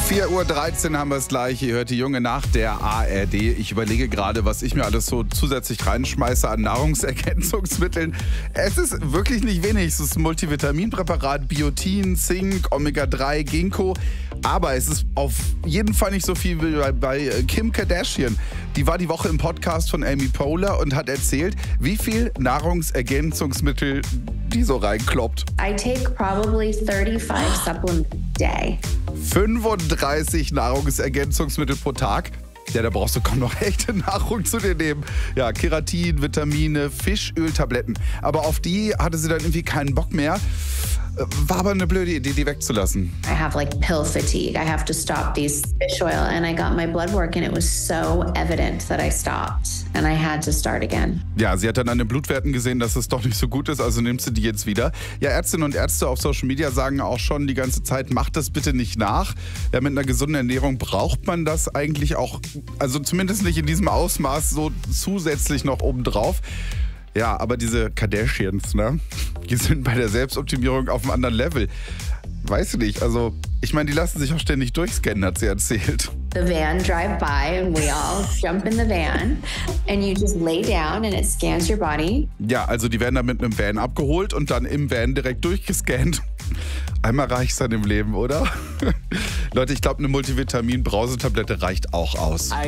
4:13 Uhr haben wir es gleich. Ihr hört die junge Nacht der ARD. Ich überlege gerade, was ich mir alles so zusätzlich reinschmeiße an Nahrungsergänzungsmitteln. Es ist wirklich nicht wenig. Es ist ein Multivitaminpräparat, Biotin, Zink, Omega-3, Ginkgo. Aber es ist auf jeden Fall nicht so viel wie bei Kim Kardashian. Die war die Woche im Podcast von Amy Poehler und hat erzählt, wie viel Nahrungsergänzungsmittel die so reinkloppt. I take probably 35 supplements a day. 35 Nahrungsergänzungsmittel pro Tag. Ja, da brauchst du kaum noch echte Nahrung zu dir nehmen. Ja, Keratin, Vitamine, Fischöltabletten. Aber auf die hatte sie dann irgendwie keinen Bock mehr. War aber eine blöde Idee, die wegzulassen. I have like pill fatigue. I have to stop these fish oil. And I got my blood work and it was so evident that I stopped. And I had to start again. Ja, sie hat dann an den Blutwerten gesehen, dass es doch nicht so gut ist, also nimmt sie die jetzt wieder. Ja, Ärztinnen und Ärzte auf Social Media sagen auch schon die ganze Zeit, macht das bitte nicht nach. Ja, mit einer gesunden Ernährung braucht man das eigentlich auch, also zumindest nicht in diesem Ausmaß so zusätzlich noch obendrauf. Ja, aber diese Kardashians, ne, die sind bei der Selbstoptimierung auf einem anderen Level. Weiß ich nicht, also ich meine, die lassen sich auch ständig durchscannen, hat sie erzählt. The van drive by and we all jump in the van and you just lay down and it scans your body. Ja, also die werden dann mit einem Van abgeholt und dann im Van direkt durchgescannt. Einmal reicht es dann im Leben, oder? Leute, ich glaube, eine Multivitamin-Brausetablette reicht auch aus.